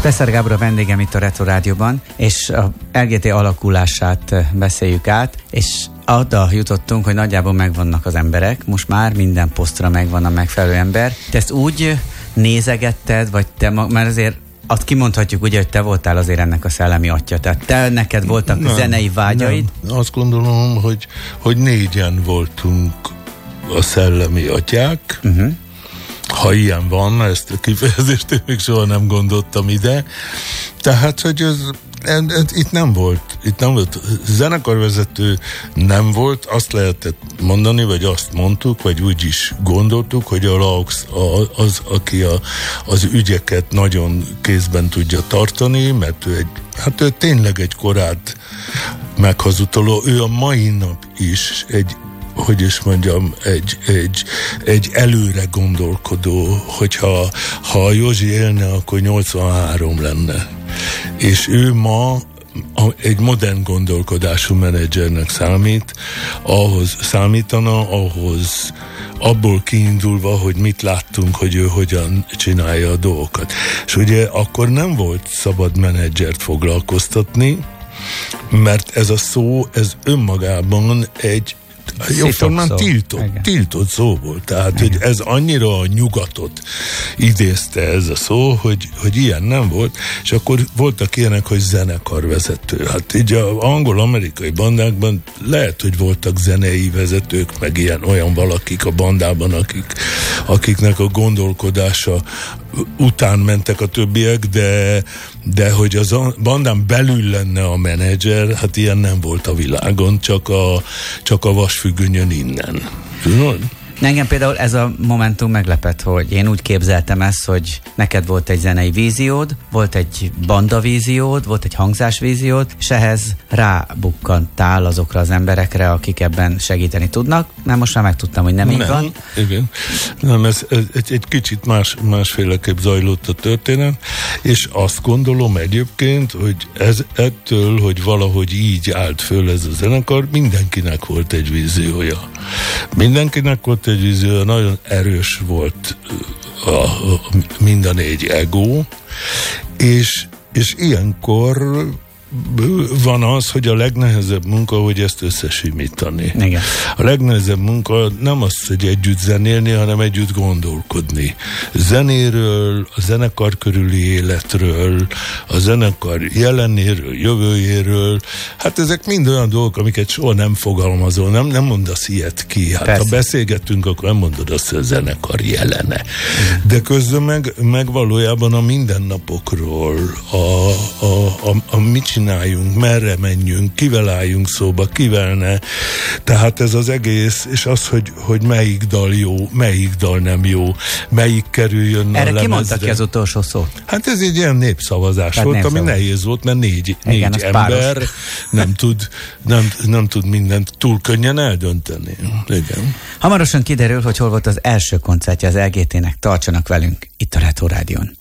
Teszer Gábor a vendégem itt a Retro Rádióban, és a LGT alakulását beszéljük át, és oda jutottunk, hogy nagyjából megvannak az emberek, most már minden posztra megvan a megfelelő ember. Te ezt úgy nézegetted, vagy te mert azért azt kimondhatjuk ugye, hogy te voltál azért ennek a szellemi atya, tehát neked voltak zenei vágyaid? Nem. Azt gondolom, hogy négyen voltunk a szellemi atyák, ha ilyen van, ezt a kifejezést én még soha nem gondoltam ide. Tehát, hogy itt nem volt zenekarvezető, nem volt, azt lehetett mondani, vagy azt mondtuk, vagy úgy is gondoltuk, hogy a Laux az, aki az ügyeket nagyon kézben tudja tartani, mert ő tényleg egy korát meghazudtoló, ő a mai nap is egy előre gondolkodó, hogyha Józsi élne, akkor 83 lenne. És ő ma egy modern gondolkodású menedzsernek számítana, ahhoz abból kiindulva, hogy mit láttunk, hogy ő hogyan csinálja a dolgokat. És ugye akkor nem volt szabad menedzsert foglalkoztatni, mert ez a szó, ez önmagában egy jóformán tiltott szó volt. Tehát, hogy ez annyira a nyugatot idézte ez a szó, hogy ilyen nem volt, és akkor voltak ilyenek, hogy zenekarvezető. Hát így az angol-amerikai bandákban lehet, hogy voltak zenei vezetők, meg olyan valakik a bandában, akiknek a gondolkodása után mentek a többiek, de hogy az bandán belül lenne a menedzser, hát ilyen nem volt a világon, csak a vasfüggönyön innen. Tudod? Engem például ez a momentum meglepett, hogy én úgy képzeltem ezt, hogy neked volt egy zenei víziód, volt egy bandavíziód, volt egy hangzásvíziód, és ehhez rábukkantál azokra az emberekre, akik ebben segíteni tudnak, mert most már megtudtam, hogy nem így van. Igen. Nem, ez egy kicsit másféleképp zajlott a történet, és azt gondolom egyébként, hogy ettől, hogy valahogy így állt föl ez a zenekar, mindenkinek volt egy víziója. Mindenkinek volt egy víziója, nagyon erős volt mind a négy ego, és ilyenkor van az, hogy a legnehezebb munka, hogy ezt összesimítani. Igen. A legnehezebb munka nem az, hogy együtt zenélni, hanem együtt gondolkodni. Zenéről, a zenekar körüli életről, a zenekar jelenéről, jövőjéről. Hát ezek mind olyan dolgok, amiket soha nem fogalmazol, nem mondasz ilyet ki. Hát persze. Ha beszélgetünk, akkor nem mondod azt, hogy a zenekar jelene. De közben meg valójában a mindennapokról, mit csináljunk, merre menjünk, kivel álljunk szóba, kivel ne. Tehát ez az egész, és az, hogy melyik dal jó, melyik dal nem jó, melyik kerüljön a lemezre. Erre ki mondta ki az utolsó szót? Hát ez egy ilyen népszavazás volt, ami nehéz volt, mert négy ember nem tud mindent túl könnyen eldönteni. Igen. Hamarosan kiderül, hogy hol volt az első koncertje az LGT-nek. Tartsanak velünk itt a Retro Rádión.